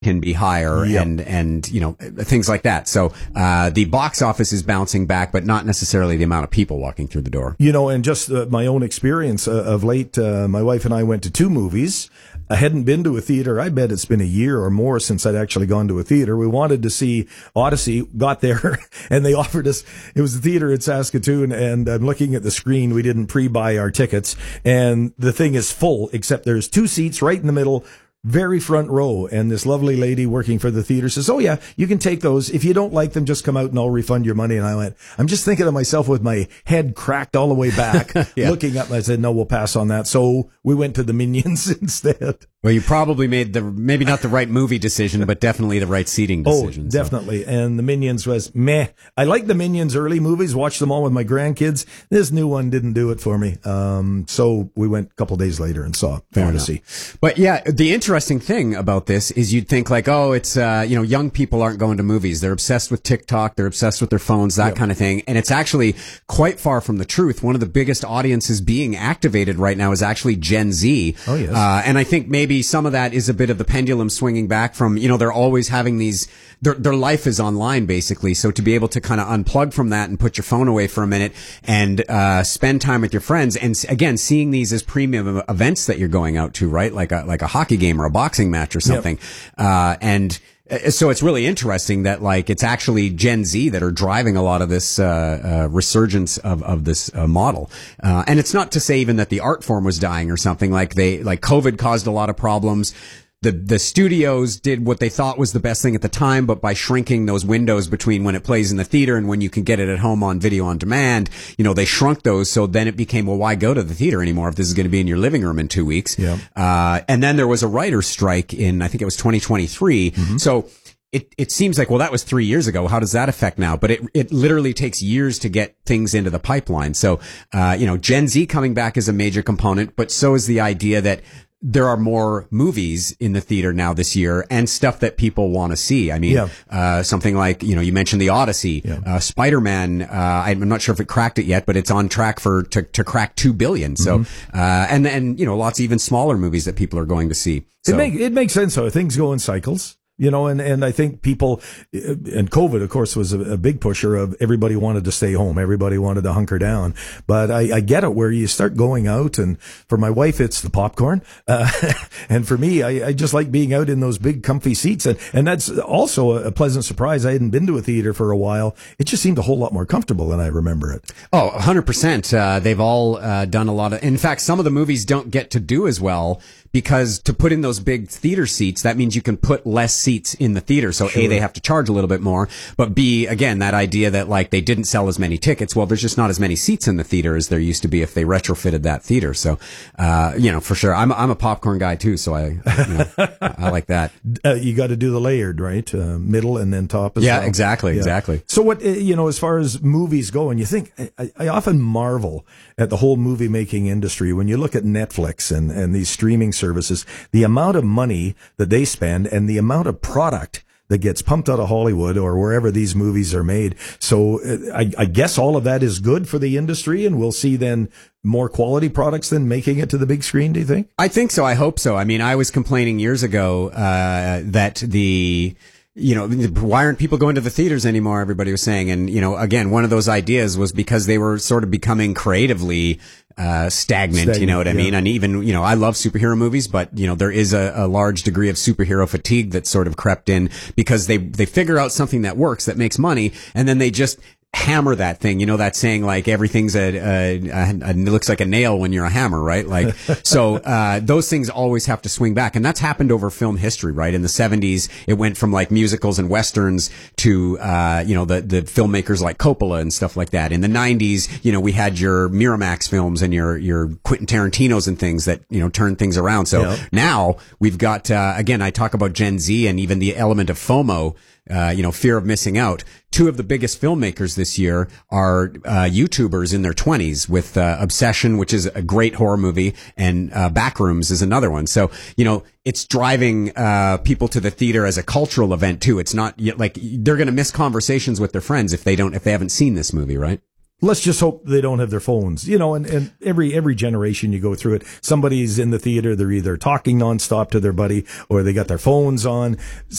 can be higher and things like that. So the box office is bouncing back, but not necessarily the amount of people walking through the door. And just my own experience of late, my wife and I went to 2 movies. I hadn't been to a theater. I bet it's been a year or more since I'd actually gone to a theater. We wanted to see Odyssey, got there, and they offered us, it was a theater in Saskatoon, and I'm looking at the screen. We didn't pre-buy our tickets, and the thing is full, except there's 2 seats right in the middle, very front row, and this lovely lady working for the theater says, "Oh yeah, you can take those. If you don't like them, just come out and I'll refund your money." And I went, I'm just thinking of myself with my head cracked all the way back, looking up, and I said, "No, we'll pass on that." So we went to the Minions instead. Well, you probably made maybe not the right movie decision, but definitely the right seating decision. Oh, definitely. So. And the Minions was meh. I like the Minions early movies, watched them all with my grandkids. This new one didn't do it for me. So we went a couple days later and saw Odyssey. But yeah, the interesting thing about this is you'd think like, oh, it's, young people aren't going to movies. They're obsessed with TikTok. They're obsessed with their phones, that kind of thing. And it's actually quite far from the truth. One of the biggest audiences being activated right now is actually Gen Z. Oh, yes. And I think maybe some of that is a bit of the pendulum swinging back from, they're always having these, their life is online basically. So to be able to kind of unplug from that and put your phone away for a minute and, spend time with your friends. And again, seeing these as premium events that you're going out to, right? Like a hockey game or a boxing match or something. So it's really interesting that it's actually Gen Z that are driving a lot of this resurgence of this model. And it's not to say even that the art form was dying or something. COVID caused a lot of problems. The studios did what they thought was the best thing at the time, but by shrinking those windows between when it plays in the theater and when you can get it at home on video on demand, they shrunk those. So then it became, well, why go to the theater anymore if this is going to be in your living room in 2 weeks? Yeah. And then there was a writer's strike in, I think it was 2023. Mm-hmm. So it seems like, well, that was 3 years ago. How does that affect now? But it literally takes years to get things into the pipeline. So, Gen Z coming back is a major component, but so is the idea that there are more movies in the theater now this year and stuff that people want to see. I mean, something like, you mentioned the Odyssey, Spider-Man. I'm not sure if it cracked it yet, but it's on track to crack 2 billion. So, and lots of even smaller movies that people are going to see. So. It makes sense though. Things go in cycles. And I think people, and COVID, of course, was a big pusher of everybody wanted to stay home. Everybody wanted to hunker down. But I get it where you start going out, and for my wife, it's the popcorn. And for me, I just like being out in those big comfy seats. And that's also a pleasant surprise. I hadn't been to a theater for a while. It just seemed a whole lot more comfortable than I remember it. Oh, 100%. They've all done a lot of, in fact, some of the movies don't get to do as well because to put in those big theater seats, that means you can put less seats in the theater. So A, they have to charge a little bit more, but B, again, that idea that they didn't sell as many tickets. Well, there's just not as many seats in the theater as there used to be if they retrofitted that theater. So, for sure. I'm a popcorn guy too. So I like that. You got to do the layered, right? Middle and then top as well. Yeah, exactly. So what, as far as movies go, and you think, I often marvel at the whole movie making industry when you look at Netflix and these streaming services, the amount of money that they spend and the amount of product that gets pumped out of Hollywood or wherever these movies are made. So I guess all of that is good for the industry, and we'll see then more quality products than making it to the big screen, do you think? I think so. I hope so. I mean, I was complaining years ago that why aren't people going to the theaters anymore? Everybody was saying. And, again, one of those ideas was because they were sort of becoming creatively stagnant, you know what I mean? And even, I love superhero movies, but, there is a large degree of superhero fatigue that sort of crept in because they figure out something that works, that makes money, and then they just hammer that thing, that saying everything's it looks like a nail when you're a hammer, right? So those things always have to swing back, and that's happened over film history, right? In the 70s, it went from musicals and westerns to the filmmakers like Coppola and stuff like that. In the 90s, we had your Miramax films and your Quentin Tarantinos and things that turned things around. So now we've got again, I talk about Gen Z and even the element of FOMO. Fear of missing out. Two of the biggest filmmakers this year are YouTubers in their 20s with Obsession, which is a great horror movie, and Backrooms is another one. So, it's driving people to the theater as a cultural event too. It's not they're going to miss conversations with their friends if they haven't seen this movie, right? let's just hope they don't have their phones, and every generation you go through it, somebody's in the theater, they're either talking nonstop to their buddy or they got their phones on.